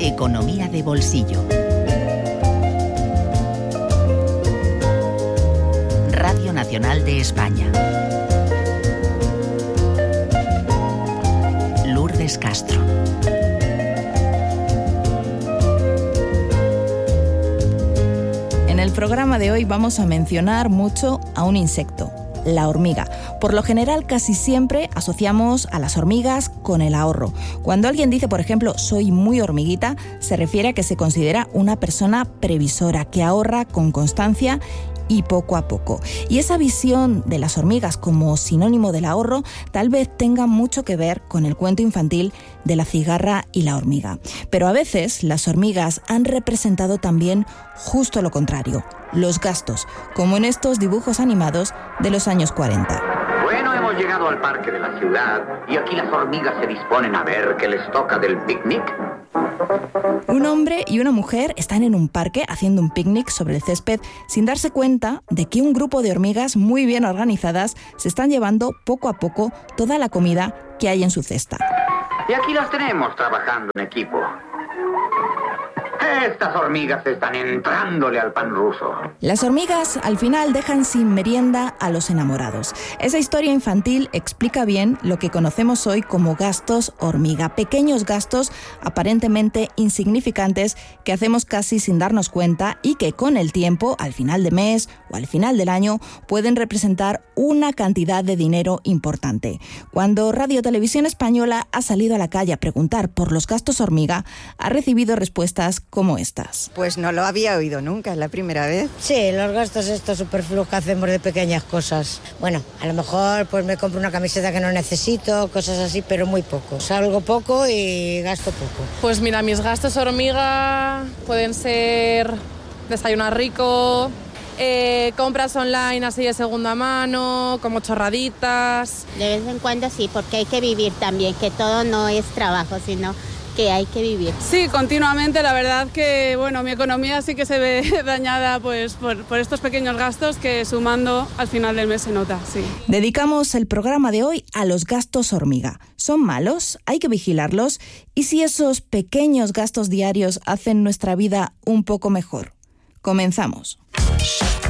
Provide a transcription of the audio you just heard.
Economía de bolsillo. Radio Nacional de España. Lourdes Castro. En el programa de hoy vamos a mencionar mucho a un insecto, la hormiga. Por lo general, casi siempre asociamos a las hormigas con el ahorro. Cuando alguien dice, por ejemplo, soy muy hormiguita, se refiere a que se considera una persona previsora, que ahorra con constancia y poco a poco. Y esa visión de las hormigas como sinónimo del ahorro tal vez tenga mucho que ver con el cuento infantil de la cigarra y la hormiga. Pero a veces las hormigas han representado también justo lo contrario, los gastos, como en estos dibujos animados de los años 40. Bueno, hemos llegado al parque de la ciudad y aquí las hormigas se disponen a ver qué les toca del picnic. Un hombre y una mujer están en un parque haciendo un picnic sobre el césped sin darse cuenta de que un grupo de hormigas muy bien organizadas se están llevando poco a poco toda la comida que hay en su cesta. Y aquí las tenemos trabajando en equipo. Estas hormigas están entrándole al pan ruso. Las hormigas al final dejan sin merienda a los enamorados. Esa historia infantil explica bien lo que conocemos hoy como gastos hormiga, pequeños gastos aparentemente insignificantes que hacemos casi sin darnos cuenta y que con el tiempo, al final de mes o al final del año, pueden representar una cantidad de dinero importante. Cuando Radio Televisión Española ha salido a la calle a preguntar por los gastos hormiga, ha recibido respuestas como estas. Pues no lo había oído nunca, es la primera vez. Sí, los gastos estos superfluos que hacemos de pequeñas cosas. Bueno, a lo mejor pues me compro una camiseta que no necesito, cosas así, pero muy poco. Salgo poco y gasto poco. Pues mira, mis gastos hormiga pueden ser desayunar rico, compras online así de segunda mano, como chorraditas. De vez en cuando sí, porque hay que vivir también, que todo no es trabajo, sino que hay que vivir. Sí, continuamente, la verdad que bueno, mi economía sí que se ve dañada pues por estos pequeños gastos que sumando al final del mes se nota, sí. Dedicamos el programa de hoy a los gastos hormiga. ¿Son malos? ¿Hay que vigilarlos? ¿Y si esos pequeños gastos diarios hacen nuestra vida un poco mejor? Comenzamos.